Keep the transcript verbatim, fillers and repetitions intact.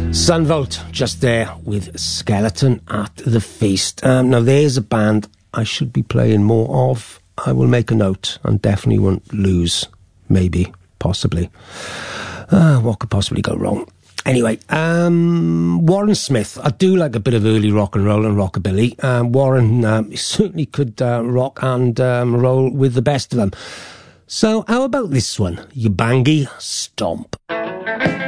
Sunvolt, just there with Skeleton at the Feast. Um, now, there's a band I should be playing more of. I will make a note and definitely won't lose. Maybe, possibly. Uh, what could possibly go wrong? Anyway, um, Warren Smith. I do like a bit of early rock and roll and rockabilly. Um, Warren um, certainly could uh, rock and um, roll with the best of them. So, how about this one? Ubangi Stomp.